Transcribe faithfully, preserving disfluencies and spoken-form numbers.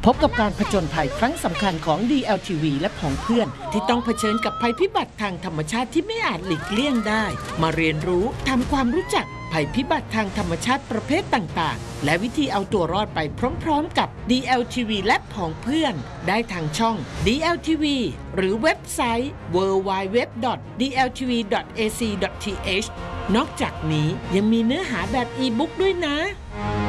บกับการผจญภัยครั้งสำคัญของ ดี แอล ที วี และผองเพื่อนที่ต้องเผชิญกับภัยพิบัติทางธรรมชาติที่ไม่อาจหลีกเลี่ยงได้มาเรียนรู้ทำความรู้จักภัยพิบัติทางธรรมชาติประเภทต่างๆและวิธีเอาตัวรอดไปพร้อมๆกับ ดี แอล ที วี และผองเพื่อนได้ทางช่อง ดี แอล ที วี หรือเว็บไซต์ ดับเบิลยู ดับเบิลยู ดับเบิลยู ดอท ดี แอล ที วี ดอท เอ ซี ดอท ที เอช นอกจากนี้ยังมีเนื้อหาแบบอีบุ๊กด้วยนะ